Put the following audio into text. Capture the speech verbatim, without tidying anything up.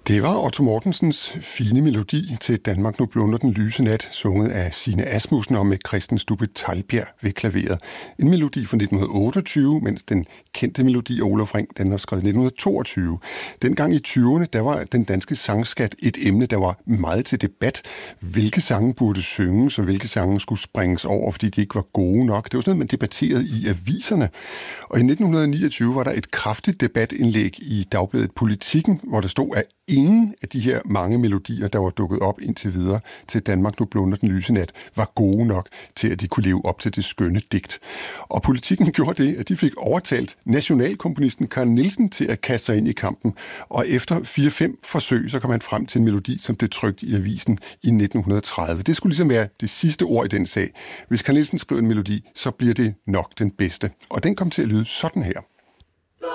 Det var Otto Mortensens fine melodi til Danmark nu blunder den lyse nat, sunget af Signe Asmussen og med Christen Stubbe Teglbjerg ved klaveret. En melodi fra nitten otteogtyve, mens den kendte melodi af Olaf Ring, den var skrevet i nitten toogtyve. Dengang i tyverne, der var den danske sangskat et emne, der var meget til debat. Hvilke sange burde synges, og hvilke sange skulle springes over, fordi de ikke var gode nok. Det var sådan noget, man debatterede i aviserne. Og i nitten niogtyve var der et kraftigt debatindlæg i dagbladet Politikken, hvor der stod, at ingen af de her mange melodier, der var dukket op indtil videre til Danmark nu blunder den lyse nat, var gode nok til, at de kunne leve op til det skønne digt. Og Politikken gjorde det, at de fik overtalt nationalkomponisten Carl Nielsen til at kaste sig ind i kampen. Og efter fire fem forsøg, så kom han frem til en melodi, som blev trykt i avisen i nitten tredive. Det skulle ligesom være det sidste ord i den sag. Hvis Carl Nielsen skriver en melodi, så bliver det nok den bedste. Og den kom til at lyde sådan her.